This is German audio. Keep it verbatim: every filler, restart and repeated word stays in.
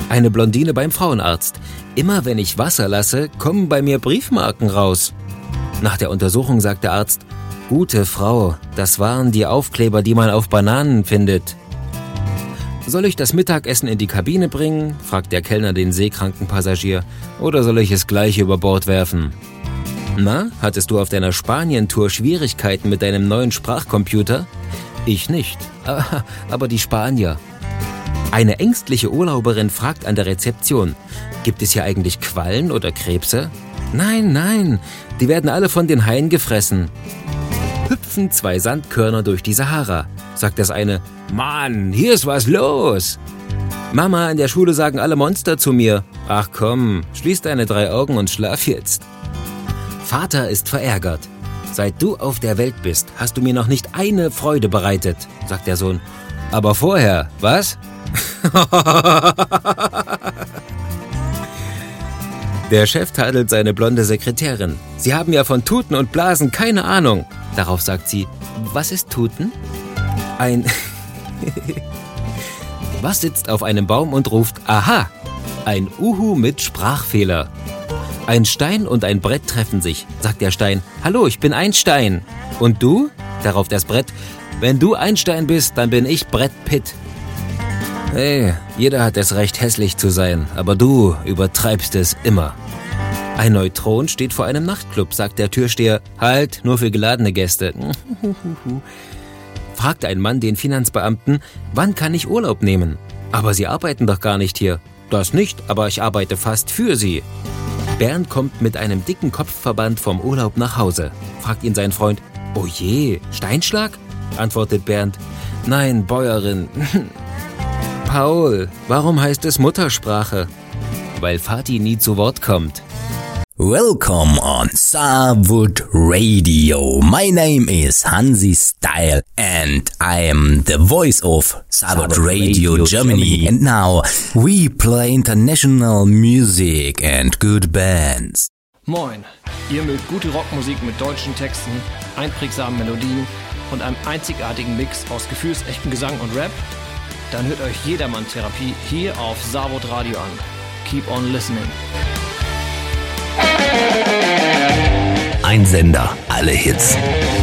Eine Blondine beim Frauenarzt. Immer wenn ich Wasser lasse, kommen bei mir Briefmarken raus. Nach der Untersuchung sagt der Arzt: Gute Frau, das waren die Aufkleber, die man auf Bananen findet. Soll ich das Mittagessen in die Kabine bringen? Fragt der Kellner den seekranken Passagier. Oder soll ich es gleich über Bord werfen? Na, hattest du auf deiner Spanien-Tour Schwierigkeiten mit deinem neuen Sprachcomputer? Ich nicht, aber die Spanier. Eine ängstliche Urlauberin fragt an der Rezeption: Gibt es hier eigentlich Quallen oder Krebse? Nein, nein, die werden alle von den Haien gefressen. Hüpfen zwei Sandkörner durch die Sahara, sagt das eine: Mann, hier ist was los. Mama, in der Schule sagen alle Monster zu mir. Ach komm, schließ deine drei Augen und schlaf jetzt. Vater ist verärgert. Seit du auf der Welt bist, hast du mir noch nicht eine Freude bereitet, sagt der Sohn. Aber vorher, was? Der Chef tadelt seine blonde Sekretärin. Sie haben ja von Tuten und Blasen keine Ahnung. Darauf sagt sie: Was ist Tuten? Ein... Was sitzt auf einem Baum und ruft: Aha! Ein Uhu mit Sprachfehler. Ein Stein und ein Brett treffen sich, sagt der Stein. Hallo, ich bin Einstein. Und du? Darauf das Brett. Wenn du Einstein bist, dann bin ich Brett Pitt. Hey, jeder hat das Recht, hässlich zu sein, aber du übertreibst es immer. Ein Neutron steht vor einem Nachtclub, sagt der Türsteher. Halt, nur für geladene Gäste. Fragt ein Mann den Finanzbeamten: Wann kann ich Urlaub nehmen? Aber Sie arbeiten doch gar nicht hier. Das nicht, aber ich arbeite fast für Sie. Bernd kommt mit einem dicken Kopfverband vom Urlaub nach Hause. Fragt ihn sein Freund: Oh je, Steinschlag? Antwortet Bernd: Nein, Bäuerin. Paul, warum heißt es Muttersprache? Weil Vati nie zu Wort kommt. Welcome on Saarwood Radio. My name is Hansi Style and I am the voice of Saarwood Radio, Radio Germany. Germany. And now we play international music and good bands. Moin, ihr mögt gute Rockmusik mit deutschen Texten, einprägsamen Melodien und einem einzigartigen Mix aus gefühlsechtem Gesang und Rap? Dann hört euch Jedermann-Therapie hier auf Saarwood Radio an. Keep on listening. Ein Sender, alle Hits.